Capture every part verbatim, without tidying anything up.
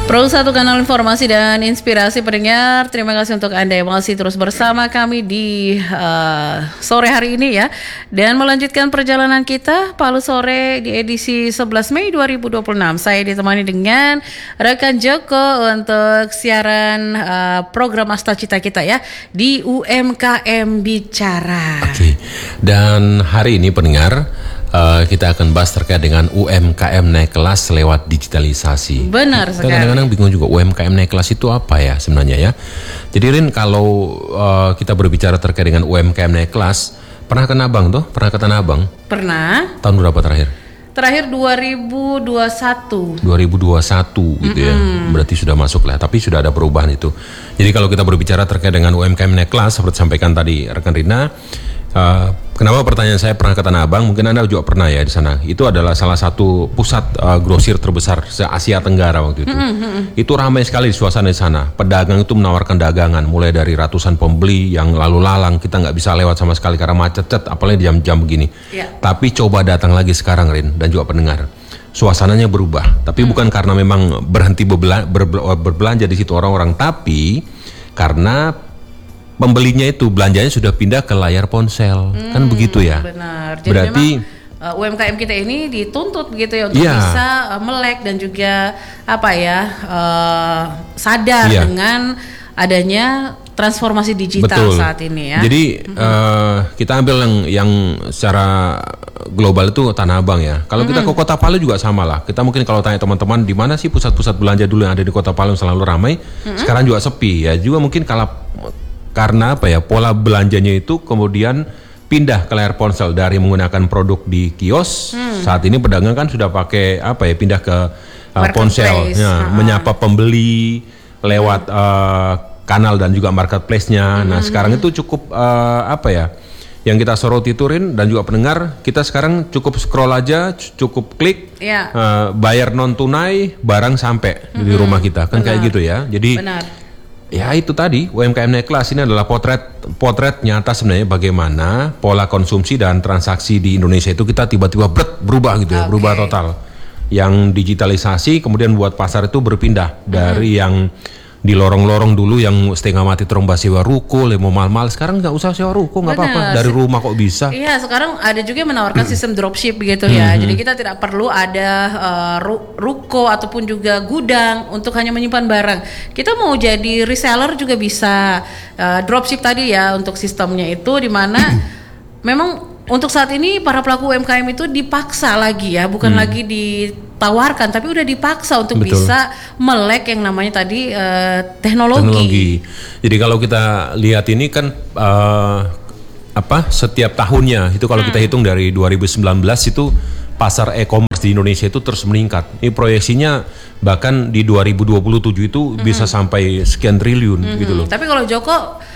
Pro satu kanal informasi dan inspirasi pendengar. Terima kasih untuk Anda yang masih terus bersama kami di uh, sore hari ini ya. Dan melanjutkan perjalanan kita Palu Sore di edisi sebelas Mei dua ribu dua puluh enam. Saya ditemani dengan rekan Joko untuk siaran uh, program Asta Cita kita ya di U M K M Bicara. Oke. Dan hari ini pendengar, Uh, kita akan bahas terkait dengan U M K M naik kelas lewat digitalisasi. Benar sekali. Kadang-kadang bingung juga U M K M naik kelas itu apa ya sebenarnya ya. Jadi Rin, kalau uh, kita berbicara terkait dengan U M K M naik kelas, pernah ke Nabang tuh? Pernah ke Tanah Abang? Pernah. Tahun berapa terakhir? Terakhir dua ribu dua puluh satu. dua ribu dua puluh satu gitu ya. Mm-hmm. Berarti sudah masuk lah, tapi sudah ada perubahan itu. Jadi kalau kita berbicara terkait dengan U M K M naik kelas, seperti sampaikan tadi rekan Rina, Uh, kenapa pertanyaan saya pernah ke Tanah Abang? Mungkin Anda juga pernah ya di sana. Itu adalah salah satu pusat uh, grosir terbesar se Asia Tenggara waktu itu. Mm-hmm. Itu ramai sekali suasana di sana. Pedagang itu menawarkan dagangan, mulai dari ratusan pembeli yang lalu lalang. Kita nggak bisa lewat sama sekali karena macet-cet, apalagi jam-jam begini. Yeah. Tapi coba datang lagi sekarang, Rin, dan juga pendengar. Suasananya berubah. Tapi mm. bukan karena memang berhenti berbelanja, berbelanja di situ orang-orang, tapi karena pembelinya itu belanjanya sudah pindah ke layar ponsel, hmm, kan begitu ya. Benar. Jadi berarti memang, uh, U M K M kita ini dituntut begitu ya untuk iya. bisa uh, melek dan juga apa ya uh, sadar iya. dengan adanya transformasi digital. Betul. Saat ini ya. Jadi mm-hmm. uh, kita ambil yang yang secara global itu Tanah Abang ya. Kalau mm-hmm. kita ke Kota Palu juga sama lah. Kita mungkin kalau tanya teman-teman di mana sih pusat-pusat belanja dulu yang ada di Kota Palu selalu ramai, mm-hmm. sekarang juga sepi ya. Juga mungkin kalau karena apa ya, pola belanjanya itu kemudian pindah ke layar ponsel dari menggunakan produk di kios. Hmm. Saat ini pedagang kan sudah pakai apa ya, pindah ke uh, ponsel, ya, uh-huh. menyapa pembeli lewat hmm. uh, kanal dan juga marketplace-nya. Hmm. Nah sekarang itu cukup uh, apa ya, yang kita soroti turin dan juga pendengar, kita sekarang cukup scroll aja, cukup klik, yeah. uh, bayar non tunai, barang sampai hmm. di rumah kita, kan. Benar. Kayak gitu ya. Jadi benar. Ya itu tadi, U M K M naik kelas ini adalah potret potret nyata sebenarnya bagaimana pola konsumsi dan transaksi di Indonesia itu kita tiba-tiba ber, berubah gitu ya, okay. berubah total. Yang digitalisasi kemudian buat pasar itu berpindah mm-hmm. dari yang di lorong-lorong dulu yang setengah mati teromba sewa ruko, lemo mal-mal, sekarang nggak usah sewa ruko, nggak apa-apa, dari rumah kok bisa. Iya, sekarang ada juga yang menawarkan sistem dropship gitu ya, mm-hmm. jadi kita tidak perlu ada uh, ruko ataupun juga gudang untuk hanya menyimpan barang. Kita mau jadi reseller juga bisa, uh, dropship tadi ya untuk sistemnya itu di mana memang untuk saat ini para pelaku U M K M itu dipaksa lagi ya, bukan hmm. lagi ditawarkan, tapi udah dipaksa untuk Betul. bisa melek yang namanya tadi uh, teknologi. teknologi. Jadi kalau kita lihat ini kan uh, apa setiap tahunnya itu kalau hmm. kita hitung dari dua ribu sembilan belas itu pasar e-commerce di Indonesia itu terus meningkat. Ini proyeksinya bahkan di dua ribu dua puluh tujuh itu hmm. bisa sampai sekian triliun hmm. gitu loh. Tapi kalau Joko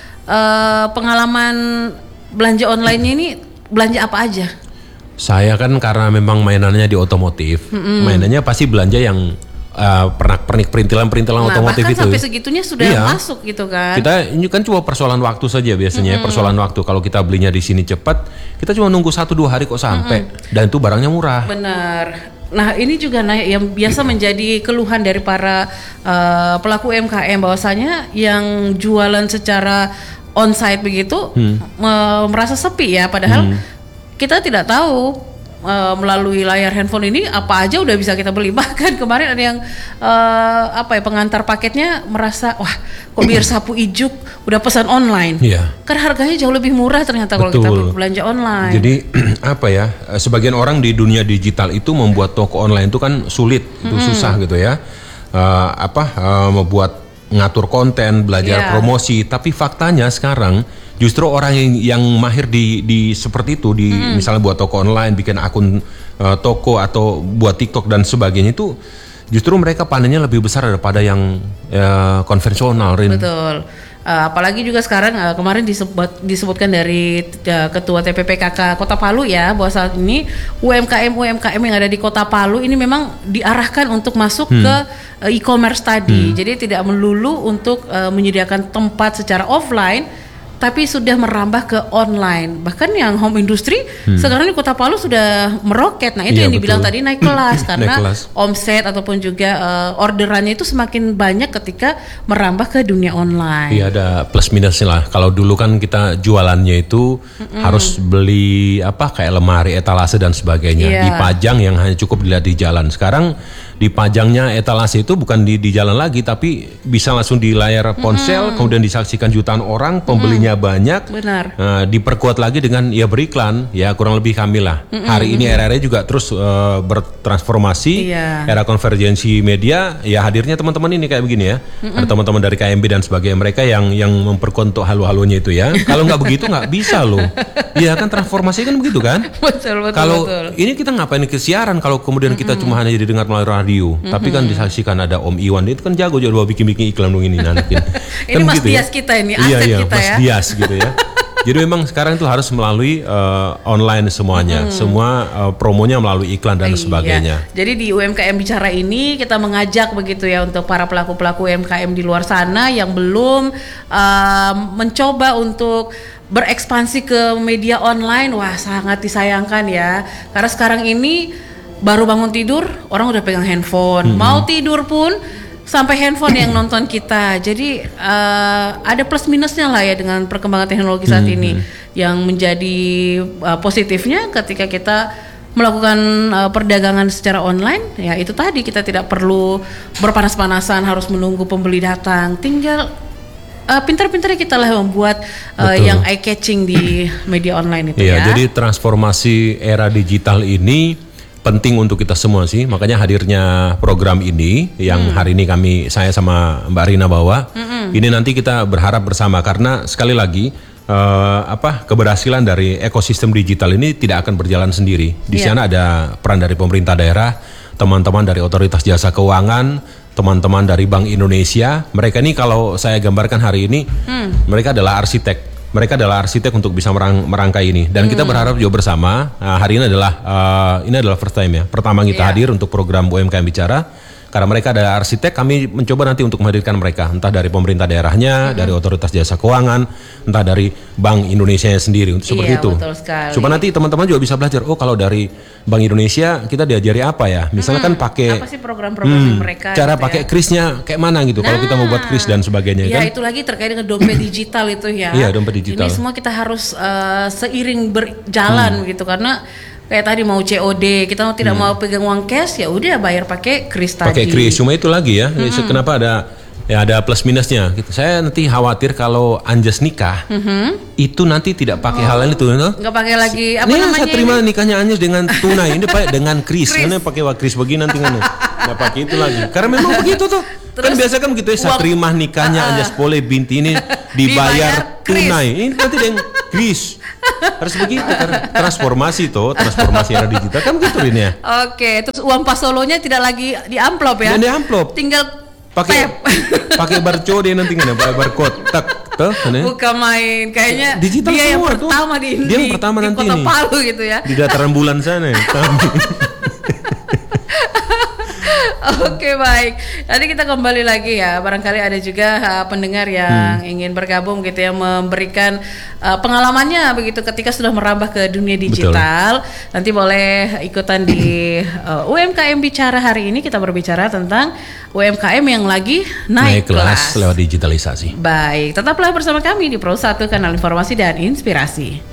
uh, pengalaman belanja online-nya ini belanja apa aja? Saya kan karena memang mainannya di otomotif, mm-hmm. mainannya pasti belanja yang uh, pernak-pernik perintilan-perintilan nah, otomotif itu. Bahkan sampai segitunya sudah iya. masuk gitu kan? Kita ini kan cuma persoalan waktu saja biasanya, mm-hmm. persoalan waktu. Kalau kita belinya di sini cepat, kita cuma nunggu satu dua hari kok sampai, mm-hmm. dan itu barangnya murah. Benar. Nah ini juga nah, yang biasa menjadi keluhan dari para uh, pelaku U M K M bahwasanya yang jualan secara onsite begitu hmm. me- merasa sepi ya, padahal hmm. kita tidak tahu uh, melalui layar handphone ini apa aja udah bisa kita beli. Bahkan kemarin ada yang uh, apa ya, pengantar paketnya merasa wah kok biar sapu ijuk udah pesan online, yeah. karena harganya jauh lebih murah ternyata kalau kita belanja online. Jadi apa ya, sebagian orang di dunia digital itu membuat toko online itu kan sulit, itu hmm. susah gitu ya, uh, apa uh, membuat ngatur konten, belajar yeah. promosi, tapi faktanya sekarang justru orang yang, yang mahir di, di seperti itu, di mm. misalnya buat toko online, bikin akun uh, toko atau buat TikTok dan sebagainya itu, justru mereka panennya lebih besar daripada yang uh, konvensional, Rin. Betul. Uh, apalagi juga sekarang uh, kemarin disebut, disebutkan dari uh, Ketua T P P K K Kota Palu ya, bahwa saat ini U M K M U M K M yang ada di Kota Palu ini memang diarahkan untuk masuk hmm. ke uh, e-commerce tadi. Hmm. Jadi tidak melulu untuk uh, menyediakan tempat secara offline, tapi sudah merambah ke online. Bahkan yang home industry hmm. sekarang di Kota Palu sudah meroket. Nah itu iya, yang dibilang betul. tadi naik kelas karena naik kelas. omset ataupun juga uh, orderannya itu semakin banyak ketika merambah ke dunia online. Iya, ada plus minusnya lah. Kalau dulu kan kita jualannya itu mm-mm. harus beli apa kayak lemari, etalase dan sebagainya, yeah. dipajang yang hanya cukup dilihat di jalan. Sekarang dipajangnya etalase itu bukan di, di jalan lagi, tapi bisa langsung di layar ponsel, mm-hmm. kemudian disaksikan jutaan orang, pembelinya mm-hmm. banyak. Benar. Uh, diperkuat lagi dengan ya beriklan, ya kurang lebih kami lah. Mm-hmm. Hari ini R R A juga terus uh, bertransformasi, yeah. era konvergensi media, ya hadirnya teman-teman ini kayak begini ya. Mm-hmm. Ada teman-teman dari K M B dan sebagainya, mereka yang yang memperkuat untuk halu-halunya itu ya. Kalau nggak begitu nggak bisa loh. Iya kan, transformasi kan begitu kan. Betul betul. Kalau betul. ini kita ngapain ke siaran kalau kemudian kita mm-hmm. cuma hanya didengar melalui radio. Mm-hmm. Tapi kan disaksikan ada Om Iwan, itu kan jago juga bikin-bikin iklan dong ini nanti. Ini kan Mas Dias ya? Kita ini aset iya, iya, kita Mas ya. Dias gitu ya. Jadi memang sekarang itu harus melalui uh, online semuanya, hmm. semua uh, promonya melalui iklan dan iya. sebagainya. Jadi di U M K M Bicara ini kita mengajak begitu ya untuk para pelaku-pelaku U M K M di luar sana yang belum uh, mencoba untuk berekspansi ke media online. Wah, sangat disayangkan ya. Karena sekarang ini baru bangun tidur orang udah pegang handphone, hmm. mau tidur pun sampai handphone yang nonton kita. Jadi uh, ada plus minusnya lah ya dengan perkembangan teknologi saat hmm. ini. Yang menjadi uh, positifnya ketika kita melakukan uh, perdagangan secara online, ya itu tadi kita tidak perlu berpanas-panasan harus menunggu pembeli datang. Tinggal uh, pintar-pintarnya kita lah membuat uh, yang eye catching di media online itu iya, ya. Jadi transformasi era digital ini penting untuk kita semua sih, makanya hadirnya program ini yang hmm. hari ini kami saya sama Mbak Rina bawa. Hmm. Ini nanti kita berharap bersama karena sekali lagi uh, apa keberhasilan dari ekosistem digital ini tidak akan berjalan sendiri. Di yeah. sana ada peran dari pemerintah daerah, teman-teman dari Otoritas Jasa Keuangan, teman-teman dari Bank Indonesia. Mereka ini kalau saya gambarkan hari ini, hmm. mereka adalah arsitek. Mereka adalah arsitek untuk bisa merang, merangkai ini dan hmm. kita berharap juga bersama uh, hari ini adalah uh, ini adalah first time ya, pertama kita yeah. hadir untuk program U M K M Bicara karena mereka adalah arsitek. Kami mencoba nanti untuk menghadirkan mereka entah dari pemerintah daerahnya, hmm. dari Otoritas Jasa Keuangan, entah dari Bank Indonesia sendiri untuk seperti iya, itu. Supaya nanti teman-teman juga bisa belajar. Oh kalau dari Bank Indonesia kita diajari apa ya? Misalnya hmm. kan pakai apa sih program-program hmm, mereka? Cara gitu pakai ya? Krisnya kayak mana gitu? Nah, kalau kita mau buat kris dan sebagainya ya, kan? Ya itu lagi terkait dengan dompet digital itu ya. Iya dompet digital. Ini semua kita harus uh, seiring berjalan hmm. gitu karena kayak tadi mau C O D, kita mau tidak hmm. mau pegang uang cash, ya udah bayar pakai kris tadi. Pakai kris, cuma itu lagi ya. Hmm. Kenapa ada ya ada plus minusnya. Gitu. Saya nanti khawatir kalau Anjas nikah, hmm. itu nanti tidak pakai oh. hal itu, no? Nggak pakai lagi apa ini namanya? Saya terima ini? Nikahnya Anjas dengan tunai, ini pakai dengan kris. Kris. Ini pakai kris begini nanti kan. Nggak pakai itu lagi. Karena memang begitu tuh. Terus, kan biasa kan begitu ya, saya terima nikahnya uh, Anjas Pole binti ini dibayar, dibayar tunai. Ini nanti dengan kris. Harus begitu karena transformasi tuh, transformasi era digital kan begitu ini ya. Oke, terus uang pas solonya tidak lagi di amplop ya? Dan di amplop. Tinggal pakai pakai barcode nanti kan, pakai barcode tak tuh. Bukan main, kayaknya digital dia yang tuh. pertama di Dia yang pertama di nanti Kota ini. Palu gitu ya. Di dataran bulan sana ya. Oke baik, nanti kita kembali lagi ya. Barangkali ada juga uh, pendengar yang hmm. ingin bergabung gitu ya, memberikan uh, pengalamannya begitu ketika sudah merambah ke dunia digital. Betul. Nanti boleh ikutan di uh, U M K M Bicara hari ini. Kita berbicara tentang U M K M yang lagi naik, naik kelas lewat digitalisasi. Baik, tetaplah bersama kami di Pro satu Kanal Informasi dan Inspirasi.